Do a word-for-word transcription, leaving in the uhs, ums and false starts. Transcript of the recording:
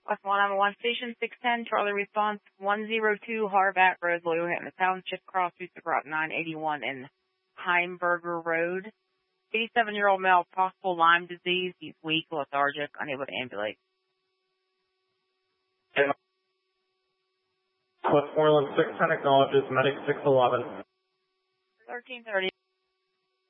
West one, I'm one station, six ten, Charlie response, one zero two, Harvat Road, Loyalhampton Township, cross Houston Route nine eighty-one in Heimberger Road. eighty-seven-year-old male, possible Lyme disease. He's weak, lethargic, unable to ambulate. Westmoreland six ten acknowledges medic six eleven. thirteen thirty.